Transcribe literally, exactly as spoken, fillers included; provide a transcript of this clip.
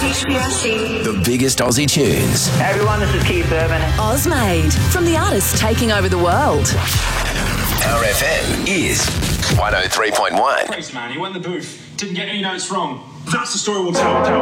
H P R C. The biggest Aussie tunes. Hey everyone, this is Keith Urban. Ozmade, from the artists taking over the world. R F M is one oh three point one. Crazy man, he went in the booth, didn't get any notes wrong. That's the story we'll tell.